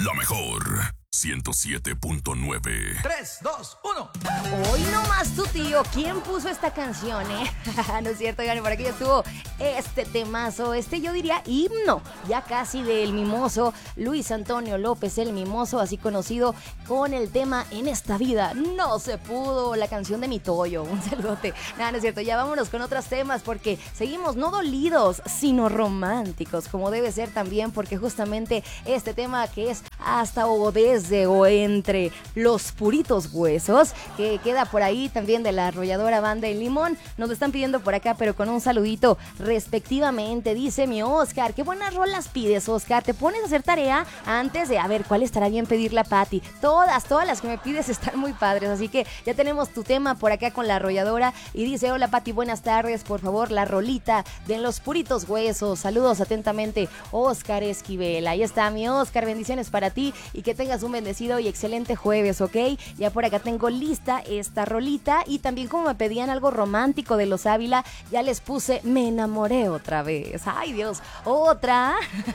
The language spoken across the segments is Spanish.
La mejor 107.9. 3, 2, 1. Hoy nomás tu tío, ¿quién puso esta canción, No es cierto, oigan, por aquí estuvo este temazo, yo diría himno, ya casi del mimoso Luis Antonio López, el mimoso, así conocido con el tema En esta vida no se pudo, la canción de mi Toyo, un saludote. No es cierto, ya vámonos con otros temas porque seguimos no dolidos, sino románticos, como debe ser también, porque justamente este tema que es hasta o desde o entre los puritos huesos, que queda por ahí también de la arrolladora Banda El Limón, nos lo están pidiendo por acá, pero con un saludito respectivamente. Dice mi Oscar, qué buenas rolas pides, Oscar, te pones a hacer tarea antes de, a ver, ¿cuál estará bien pedirle a Pati? Todas las que me pides están muy padres, así que ya tenemos tu tema por acá con la arrolladora, y dice, hola Pati, buenas tardes, por favor, la rolita de los puritos huesos, saludos atentamente, Oscar Esquivel. Ahí está mi Oscar, bendiciones para ti y que tengas un bendecido y excelente jueves, ¿ok? Ya por acá tengo lista esta rolita, y también como me pedían algo romántico de Los Ávila, ya les puse Me enamoré otra vez. Ay Dios, otra,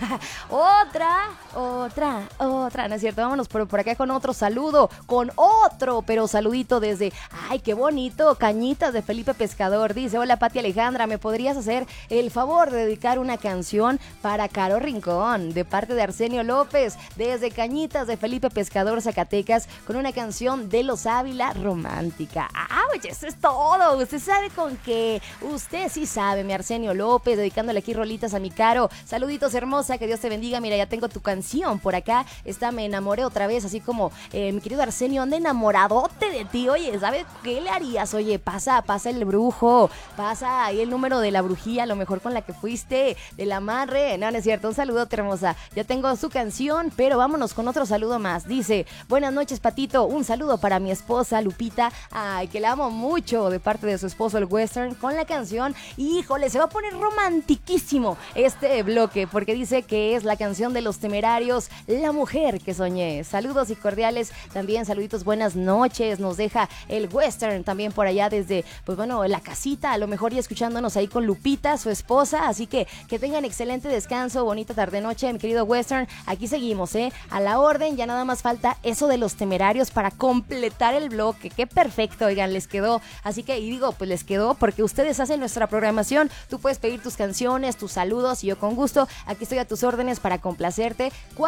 no es cierto, vámonos por acá con otro saludo, con otro, pero saludito desde, ay qué bonito, Cañitas de Felipe Pescador. Dice, hola Pati Alejandra, ¿me podrías hacer el favor de dedicar una canción para Caro Rincón, de parte de Arsenio López, desde Cañitas de Felipe Pescador, Zacatecas, con una canción de Los Ávila romántica? Oye, eso es todo. Usted sabe con qué. Usted sí sabe, mi Arsenio López, dedicándole aquí rolitas a mi Caro. Saluditos, hermosa, que Dios te bendiga. Mira, ya tengo tu canción por acá. Está Me enamoré otra vez, así como mi querido Arsenio anda enamoradote de ti. Oye, ¿sabes qué le harías? Oye, pasa el brujo, pasa ahí el número de la brujía, a lo mejor con la que fuiste, del amarre. No es cierto, un saludote, hermosa. Ya tengo su canción, pero vámonos con otro saludo más. Dice, buenas noches, Patito, un saludo para mi esposa Lupita, ay, que la amo mucho, de parte de su esposo el Western, con la canción. Híjole, se va a poner romantiquísimo este bloque, porque dice que es la canción de Los Temerarios, La mujer que soñé. Saludos y cordiales, también saluditos, buenas noches, nos deja el Western también por allá desde, pues bueno, la casita, a lo mejor ya escuchándonos ahí con Lupita, su esposa, así que tengan excelente descanso, bonita tarde-noche, mi querido Western. Aquí seguimos, a la orden, ya nada más falta eso de Los Temerarios para completar el bloque. Qué perfecto, oigan, les quedó. Así que, y digo, pues les quedó porque ustedes hacen nuestra programación. Tú puedes pedir tus canciones, tus saludos, y yo con gusto aquí estoy a tus órdenes para complacerte.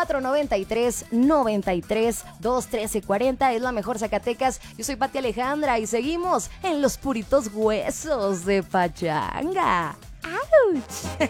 493-93-213-40 es la mejor Zacatecas. Yo soy Pati Alejandra y seguimos en los puritos huesos de Pachanga. ¡Auch!